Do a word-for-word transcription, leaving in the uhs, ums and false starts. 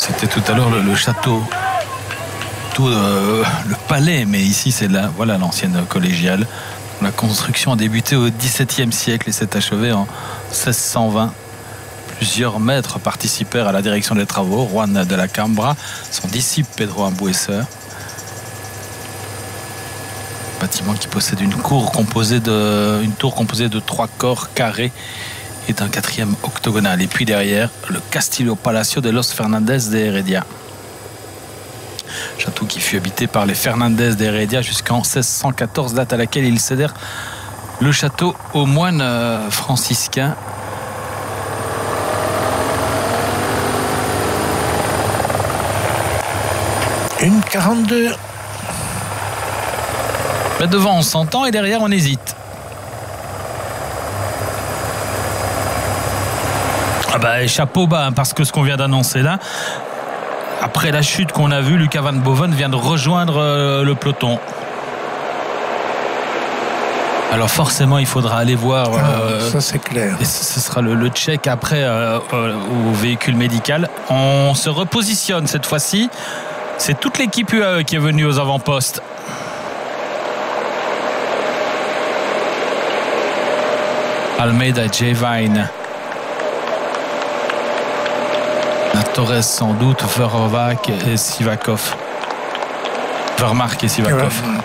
C'était tout à l'heure le, le château, tout euh, le palais, mais ici c'est là, voilà l'ancienne collégiale. La construction a débuté au dix-septième siècle et s'est achevée en seize cent vingt. Plusieurs maîtres participèrent à la direction des travaux. Juan de la Cambra, son disciple Pedro Ambuesa. Bâtiment qui possède une cour composée de, une tour composée de trois corps carrés et d'un quatrième octogonal. Et puis derrière, le Castillo Palacio de los Fernandez de Heredia. Château qui fut habité par les Fernandez de Heredia jusqu'en seize cent quatorze, date à laquelle ils cédèrent le château aux moines franciscains. Une quarante-deux. Mais devant on s'entend et derrière on hésite. Ah bah, chapeau bas, hein, parce que ce qu'on vient d'annoncer là, après la chute qu'on a vue, Lucas Van Boven vient de rejoindre euh, le peloton. Alors forcément il faudra aller voir euh, ah, ça c'est clair, et ce sera le, le check après euh, euh, au véhicule médical. On se repositionne cette fois-ci, c'est toute l'équipe U A E qui est venue aux avant-postes. Almeida, J-Vine, Torres sans doute, Vervac et Sivakov. Vermark et Sivakov.